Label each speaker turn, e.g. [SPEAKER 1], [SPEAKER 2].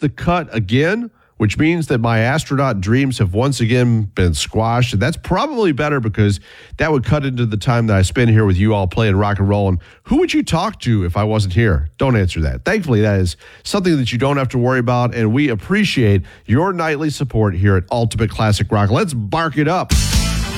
[SPEAKER 1] the cut again, which means that my astronaut dreams have once again been squashed. And that's probably better because that would cut into the time that I spend here with you all playing rock and roll. And who would you talk to if I wasn't here? Don't answer that. Thankfully, that is something that you don't have to worry about. And we appreciate your nightly support here at Ultimate Classic Rock. Let's bark it up.